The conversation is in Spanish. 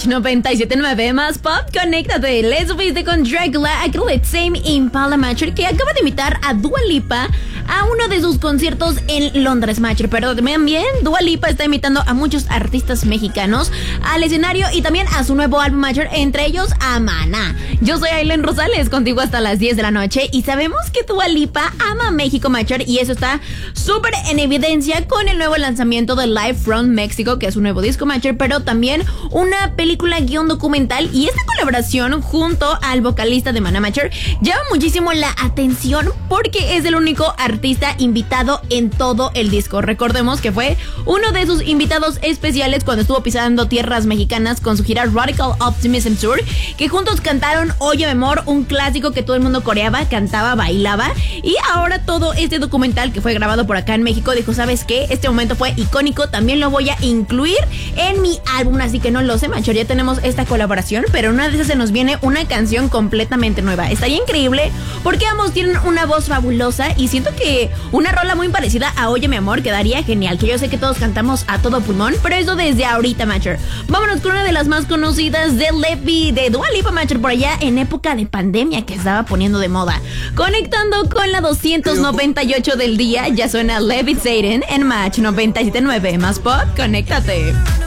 Match 97.9 más pop, conéctate. Les subiste con Dracula, Acrylic Same Impala Matcher, que acaba de invitar a Dua Lipa a uno de sus conciertos en Londres, Matcher. Pero también Dua Lipa está invitando a muchos artistas mexicanos al escenario y también a su nuevo álbum, Matcher, entre ellos a Maná. Yo soy Aileen Rosales, contigo hasta las 10 de la noche, y sabemos que Dua Lipa ama México, Matcher, y eso está súper en evidencia con el nuevo lanzamiento de Live from Mexico, que es un nuevo disco, Matcher, pero también una película guión documental, y esta colaboración junto al vocalista de Maná, Matcher, llama muchísimo la atención porque es el único artista invitado en todo el disco. Recordemos que fue uno de sus invitados especiales cuando estuvo pisando tierras mexicanas con su gira Radical Optimism Tour, que juntos cantaron Oye Mi Amor, un clásico que todo el mundo coreaba, cantaba, bailaba, y ahora todo este documental que fue grabado por acá en México dijo, ¿sabes qué? Este momento fue icónico, también lo voy a incluir en mi álbum, así que no lo sé, Matcher, ya tenemos esta colaboración, pero en una de esas se nos viene una canción completamente nueva. Estaría increíble porque ambos tienen una voz fabulosa y siento que una rola muy parecida a Oye Mi Amor quedaría genial, que yo sé que todos cantamos a todo pulmón, pero eso desde ahorita, Matcher. Vámonos con una de las más conocidas de Leppy, de Dua Lipa, Matcher, por allá en época de pandemia que estaba poniendo de moda. Conectando con la 298 del día, ya suena Levitating en Match 97.9 más pop, conéctate.